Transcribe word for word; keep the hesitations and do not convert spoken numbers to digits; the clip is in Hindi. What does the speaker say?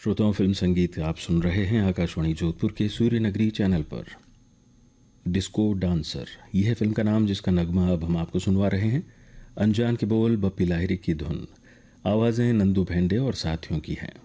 श्रोताओं, फिल्म संगीत आप सुन रहे हैं आकाशवाणी जोधपुर के सूर्य नगरी चैनल पर। डिस्को डांसर, यह है फिल्म का नाम जिसका नगमा अब हम आपको सुनवा रहे हैं। अनजान के बोल, बप्पी लाहिरी की धुन, आवाज़ें नंदू भेंडे और साथियों की हैं।